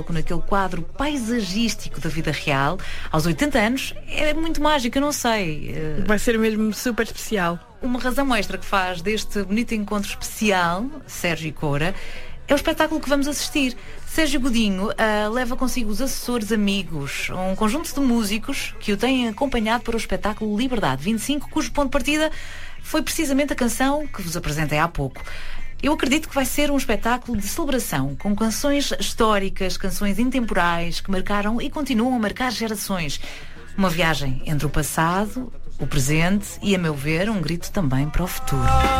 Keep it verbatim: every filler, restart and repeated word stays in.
naquele quadro paisagístico da vida real, aos oitenta anos, é muito mágico, eu não sei. Vai ser mesmo super especial. Uma razão extra que faz deste bonito encontro especial, Sérgio e Cora, é o espetáculo que vamos assistir. Sérgio Godinho uh, leva consigo os assessores amigos, um conjunto de músicos que o têm acompanhado para o espetáculo Liberdade vinte e cinco, cujo ponto de partida foi precisamente a canção que vos apresentei há pouco. Eu acredito que vai ser um espetáculo de celebração, com canções históricas, canções intemporais, que marcaram e continuam a marcar gerações. Uma viagem entre o passado, o presente e, a meu ver, um grito também para o futuro.